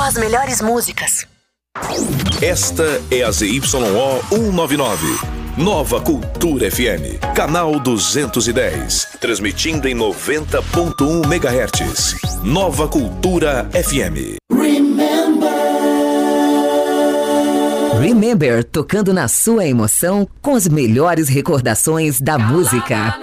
As melhores músicas. Esta é a ZYO 199. Nova Cultura FM, canal 210, transmitindo em 90.1 MHz. Nova Cultura FM. Remember, tocando na sua emoção com as melhores recordações da música.